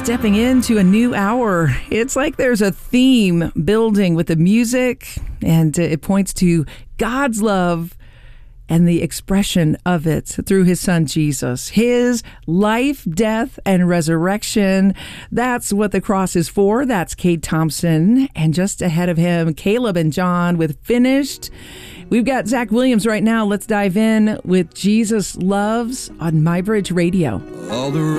stepping into a new hour. It's like there's a theme building with the music, and it points to God's love and the expression of it through his son Jesus. His life, death, and resurrection. That's what the cross is for. That's Cade Thompson. And just ahead of him, Caleb and John with Finished. We've got Zach Williams right now. Let's dive in with Jesus Loves on MyBridge Radio. All the